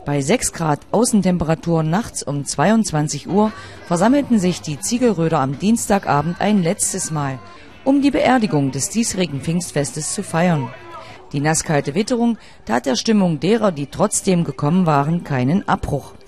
Bei 6 Grad Außentemperatur nachts um 22 Uhr versammelten sich die Ziegelröder am Dienstagabend ein letztes Mal, um die Beerdigung des diesjährigen Pfingstfestes zu feiern. Die nasskalte Witterung tat der Stimmung derer, die trotzdem gekommen waren, keinen Abbruch.